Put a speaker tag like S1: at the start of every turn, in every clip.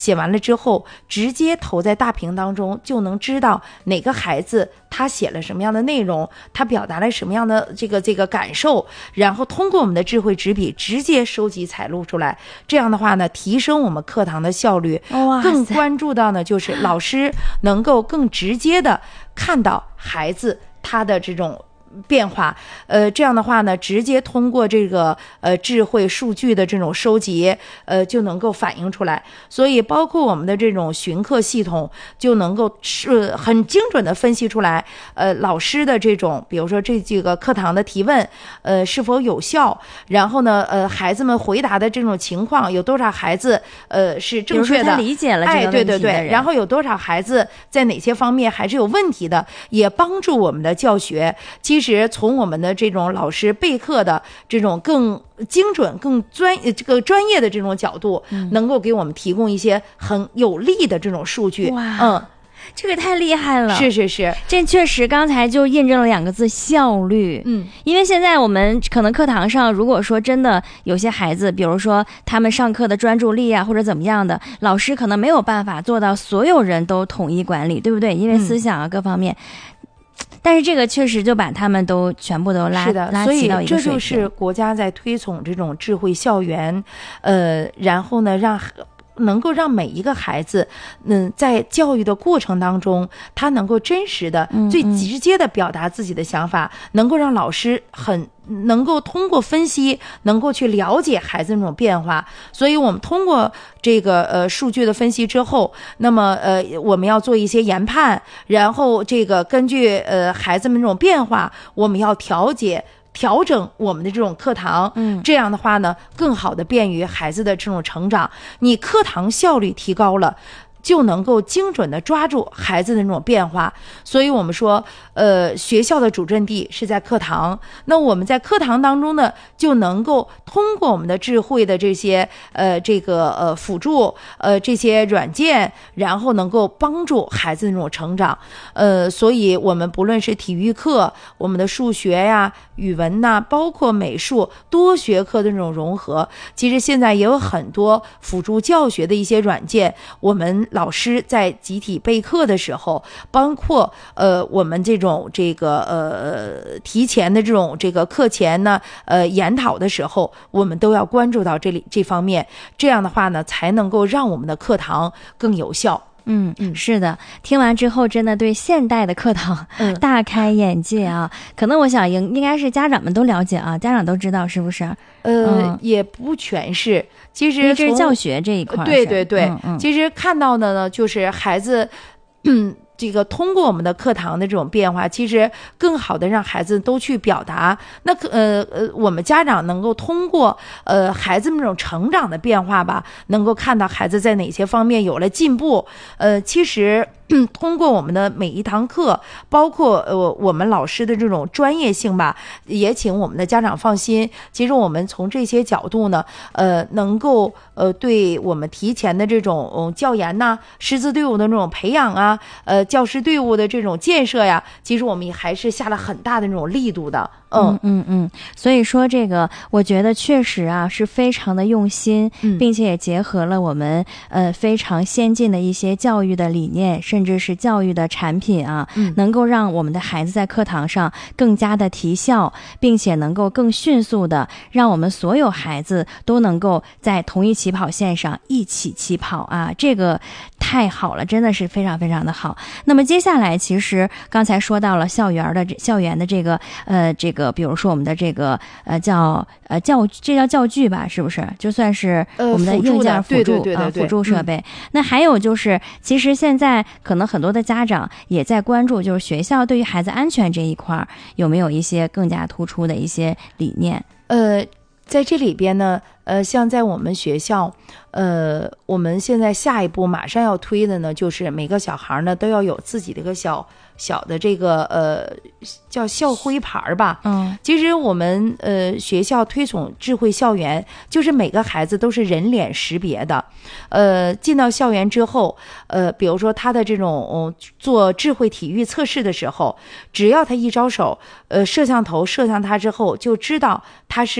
S1: 写完了之后直接投在大屏当中，就能知道哪个孩子他写了什么样的内容，他表达了什么样的这个感受，然后通过我们的智慧纸笔直接收集采录出来。这样的话呢，提升我们课堂的效率，更关注到呢就是老师能够更直接的看到孩子他的这种变化，这样的话呢，直接通过这个智慧数据的这种收集，就能够反映出来。所以包括我们的这种巡课系统，就能够很精准的分析出来，老师的这种，比如说这几个课堂的提问，是否有效，然后呢，孩子们回答的这种情况，有多少孩子是正确的，
S2: 比如说他理解了这个问题的人，
S1: 对对对，然后有多少孩子在哪些方面还是有问题的，也帮助我们的教学。其实从我们的这种老师备课的这种更精准、更专业的这种角度，能够给我们提供一些很有利的这种数据。
S2: 哇，这个太厉害了！
S1: 是是是，
S2: 这确实刚才就印证了2个字：效率。因为现在我们可能课堂上，如果说真的有些孩子，比如说他们上课的专注力啊，或者怎么样的，老师可能没有办法做到所有人都统一管理，对不对？因为思想啊各方面。但是这个确实就把他们都全部都拉齐到一个水平。
S1: 所以这就是国家在推崇这种智慧校园，然后呢能够让每一个孩子，在教育的过程当中，他能够真实的、最直接的表达自己的想法，能够让老师能够通过分析，能够去了解孩子那种变化。所以我们通过这个数据的分析之后，那么我们要做一些研判，然后这个根据孩子们这种变化，我们要调整我们的这种课堂，这样的话呢，更好的便于孩子的这种成长。你课堂效率提高了，就能够精准的抓住孩子的那种变化。所以我们说学校的主阵地是在课堂，那我们在课堂当中呢，就能够通过我们的智慧的这些辅助这些软件，然后能够帮助孩子的那种成长。所以我们不论是体育课，我们的数学呀、语文呐，包括美术多学科的这种融合，其实现在也有很多辅助教学的一些软件，我们老师在集体备课的时候，包括我们这种提前的这个课前呢研讨的时候，我们都要关注到这方面，这样的话呢，才能够让我们的课堂更有效。
S2: 是的，听完之后真的对现代的课堂大开眼界啊！可能我想应该是家长们都了解啊，家长都知道是不是？
S1: 也不全是，其实
S2: 这是教学这一块。
S1: 对对对，其实看到的呢，就是孩子，这个通过我们的课堂的这种变化，其实更好的让孩子都去表达。那我们家长能够通过孩子们这种成长的变化吧，能够看到孩子在哪些方面有了进步。其实通过我们的每一堂课，包括我们老师的这种专业性吧，也请我们的家长放心。其实我们从这些角度呢，能够对我们提前的这种教研呐、师资队伍的那种培养啊，教师队伍的这种建设呀，其实我们还是下了很大的那种力度的。
S2: 所以说这个我觉得确实啊是非常的用心，并且也结合了我们非常先进的一些教育的理念，甚至是教育的产品啊，能够让我们的孩子在课堂上更加的提效，并且能够更迅速的让我们所有孩子都能够在同一起跑线上一起起跑啊，这个太好了，真的是非常非常的好。那么接下来其实刚才说到了校园的这个比如说我们的这个这叫教具吧，是不是就算是我们的硬件辅助设备。那还有就是其实现在可能很多的家长也在关注，就是学校对于孩子安全这一块有没有一些更加突出的一些理念。
S1: 在这里边呢，像在我们学校，我们现在下一步马上要推的呢，就是每个小孩呢都要有自己的一个小的这个叫校徽牌吧。其实我们学校推崇智慧校园，就是每个孩子都是人脸识别的。进到校园之后，比如说他的这种做智慧体育测试的时候，只要他一招手，摄像头摄像他之后，就知道他是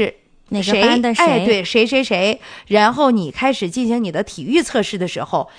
S2: 哪个班的谁，
S1: 对谁谁谁，然后你开始进行你的体育测试的时候，